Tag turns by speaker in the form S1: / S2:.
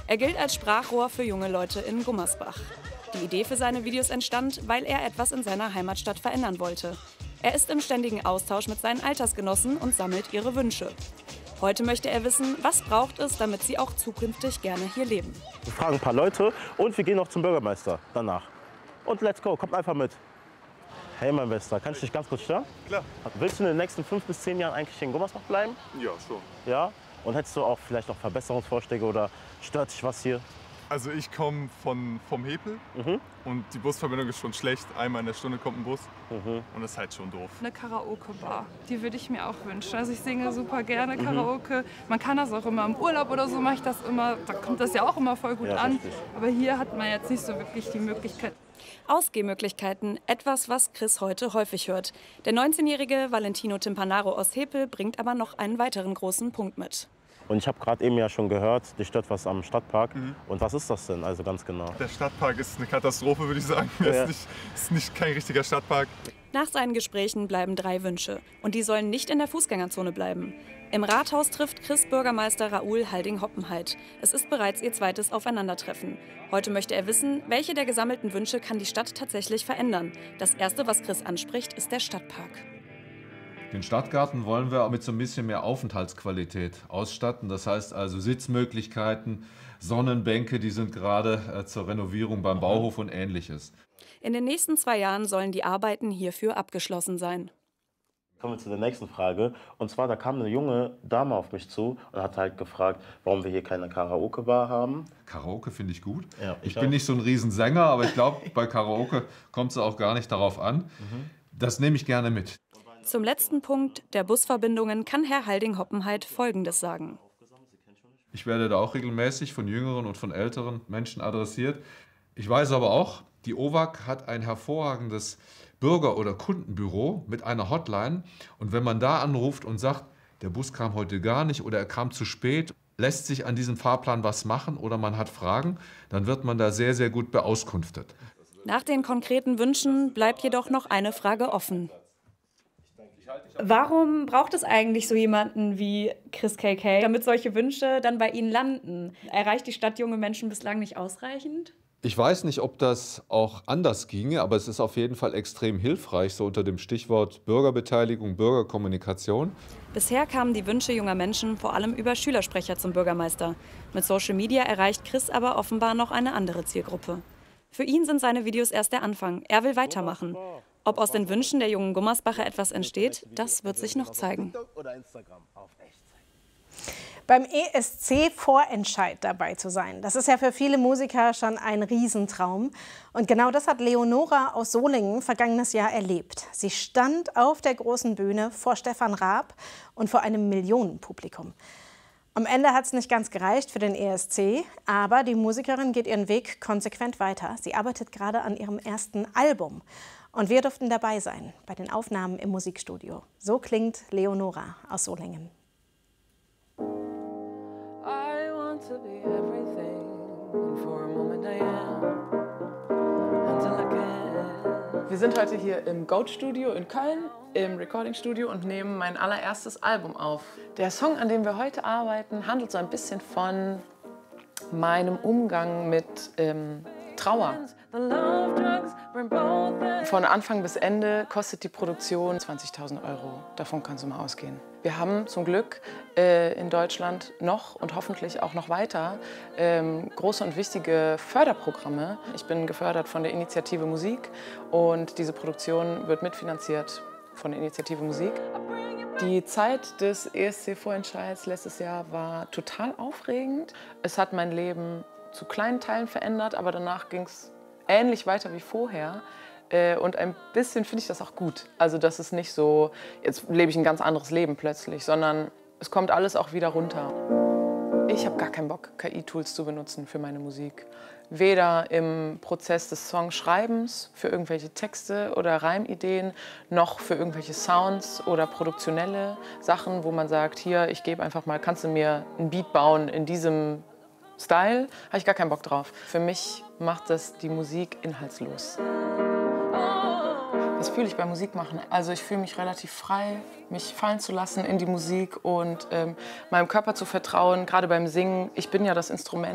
S1: Er gilt als Sprachrohr für junge Leute in Gummersbach. Die Idee für seine Videos entstand, weil er etwas in seiner Heimatstadt verändern wollte. Er ist im ständigen Austausch mit seinen Altersgenossen und sammelt ihre Wünsche. Heute möchte er wissen, was braucht es, damit sie auch zukünftig gerne hier leben.
S2: Wir fragen ein paar Leute und wir gehen noch zum Bürgermeister danach. Und let's go, kommt einfach mit. Hey mein Bester, kann ich dich ganz kurz stören?
S3: Klar.
S2: Willst du in den nächsten 5 bis 10 Jahren eigentlich in Gummersbach bleiben?
S3: Ja, schon.
S2: Ja? Und hättest du auch vielleicht noch Verbesserungsvorschläge oder stört dich was hier?
S3: Also ich komme vom Hepel und die Busverbindung ist schon schlecht. Einmal in der Stunde kommt ein Bus und das ist halt schon doof.
S4: Eine Karaoke-Bar, die würde ich mir auch wünschen. Also ich singe super gerne Karaoke. Man kann das auch immer im Urlaub oder so, mache ich das immer. Da kommt das ja auch immer voll gut an.
S2: Richtig.
S4: Aber hier hat man jetzt nicht so wirklich die Möglichkeit.
S1: Ausgehmöglichkeiten, etwas, was Chris heute häufig hört. Der 19-jährige Valentino Timpanaro aus Hepel bringt aber noch einen weiteren großen Punkt mit.
S2: Und ich habe gerade eben ja schon gehört, dich stört was am Stadtpark. Und was ist das denn also ganz genau?
S3: Der Stadtpark ist eine Katastrophe, würde ich sagen.
S2: Ja.
S3: Ist nicht kein richtiger Stadtpark.
S1: Nach seinen Gesprächen bleiben 3 Wünsche. Und die sollen nicht in der Fußgängerzone bleiben. Im Rathaus trifft Chris Bürgermeister Raoul Halding-Hoppenheit. Es ist bereits ihr zweites Aufeinandertreffen. Heute möchte er wissen, welche der gesammelten Wünsche kann die Stadt tatsächlich verändern. Das Erste, was Chris anspricht, ist der Stadtpark.
S5: Den Stadtgarten wollen wir mit so ein bisschen mehr Aufenthaltsqualität ausstatten. Das heißt also Sitzmöglichkeiten, Sonnenbänke, die sind gerade zur Renovierung beim Bauhof und Ähnliches.
S1: In den nächsten 2 Jahren sollen die Arbeiten hierfür abgeschlossen sein.
S2: Kommen wir zu der nächsten Frage. Und zwar, da kam eine junge Dame auf mich zu und hat halt gefragt, warum wir hier keine Karaoke-Bar haben.
S5: Karaoke finde ich gut.
S2: Ja,
S5: ich bin nicht so ein Riesensänger, aber ich glaube, bei Karaoke kommt es auch gar nicht darauf an. Das nehme ich gerne mit.
S1: Zum letzten Punkt der Busverbindungen kann Herr Halding-Hoppenheit Folgendes sagen.
S5: Ich werde da auch regelmäßig von jüngeren und von älteren Menschen adressiert. Ich weiß aber auch, die OWAG hat ein hervorragendes Bürger- oder Kundenbüro mit einer Hotline. Und wenn man da anruft und sagt, der Bus kam heute gar nicht oder er kam zu spät, lässt sich an diesem Fahrplan was machen oder man hat Fragen, dann wird man da sehr, sehr gut beauskunftet.
S1: Nach den konkreten Wünschen bleibt jedoch noch eine Frage offen. Warum braucht es eigentlich so jemanden wie Chris KK, damit solche Wünsche dann bei Ihnen landen? Erreicht die Stadt junge Menschen bislang nicht ausreichend?
S5: Ich weiß nicht, ob das auch anders ginge, aber es ist auf jeden Fall extrem hilfreich, so unter dem Stichwort Bürgerbeteiligung, Bürgerkommunikation.
S1: Bisher kamen die Wünsche junger Menschen vor allem über Schülersprecher zum Bürgermeister. Mit Social Media erreicht Chris aber offenbar noch eine andere Zielgruppe. Für ihn sind seine Videos erst der Anfang. Er will weitermachen. Ob aus den Wünschen der jungen Gummersbacher etwas entsteht, das wird sich noch zeigen.
S6: Beim ESC-Vorentscheid dabei zu sein, das ist ja für viele Musiker schon ein Riesentraum. Und genau das hat Leonora aus Solingen vergangenes Jahr erlebt. Sie stand auf der großen Bühne vor Stefan Raab und vor einem Millionenpublikum. Am Ende hat es nicht ganz gereicht für den ESC, aber die Musikerin geht ihren Weg konsequent weiter. Sie arbeitet gerade an ihrem ersten Album. Und wir durften dabei sein bei den Aufnahmen im Musikstudio. So klingt Leonora aus Solingen.
S7: Wir sind heute hier im Goat-Studio in Köln, im Recording-Studio und nehmen mein allererstes Album auf. Der Song, an dem wir heute arbeiten, handelt so ein bisschen von meinem Umgang mit Trauer. Von Anfang bis Ende kostet die Produktion 20.000 €. Davon kannst du mal ausgehen. Wir haben zum Glück in Deutschland noch und hoffentlich auch noch weiter große und wichtige Förderprogramme. Ich bin gefördert von der Initiative Musik und diese Produktion wird mitfinanziert von der Initiative Musik. Die Zeit des ESC-Vorentscheids letztes Jahr war total aufregend. Es hat mein Leben zu kleinen Teilen verändert, aber danach ging es ähnlich weiter wie vorher. Und ein bisschen finde ich das auch gut. Also das ist nicht so, jetzt lebe ich ein ganz anderes Leben plötzlich, sondern es kommt alles auch wieder runter. Ich habe gar keinen Bock, KI-Tools zu benutzen für meine Musik. Weder im Prozess des Songschreibens für irgendwelche Texte oder Reimideen, noch für irgendwelche Sounds oder produktionelle Sachen, wo man sagt, hier, ich gebe einfach mal, kannst du mir ein Beat bauen in diesem Style? Habe ich gar keinen Bock drauf. Für mich macht das die Musik inhaltslos. Was fühle ich beim Musikmachen? Also ich fühle mich relativ frei, mich fallen zu lassen in die Musik und meinem Körper zu vertrauen, gerade beim Singen. Ich bin ja das Instrument.